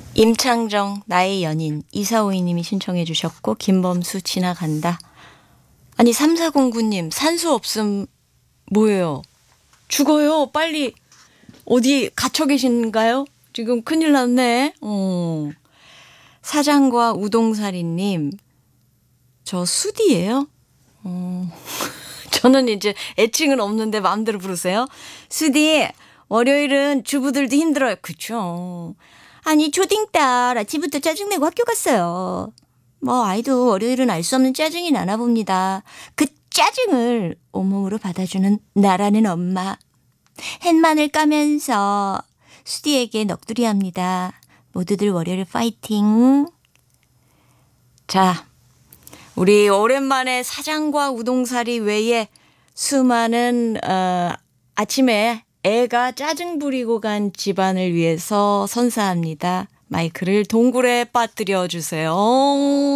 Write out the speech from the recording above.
임창정 나의 연인 이사오이님이 신청해 주셨고 김범수 지나간다. 아니 3409님 산소 없음 뭐예요? 죽어요. 빨리 어디 갇혀 계신가요? 지금 큰일 났네. 사장과 우동사리님 저 수디예요? 저는 이제 애칭은 없는데 마음대로 부르세요. 수디 월요일은 주부들도 힘들어요. 그쵸? 아니 초딩딸 아침부터 짜증내고 학교 갔어요. 뭐 아이도 월요일은 알 수 없는 짜증이 나나 봅니다. 그 짜증을 온몸으로 받아주는 나라는 엄마. 햇마늘 까면서 수디에게 넋두리합니다. 모두들 월요일 파이팅. 자, 우리 오랜만에 사장과 우동사리 외에 수많은 아침에 애가 짜증 부리고 간 집안을 위해서 선사합니다. 마이크를 동굴에 빠뜨려 주세요.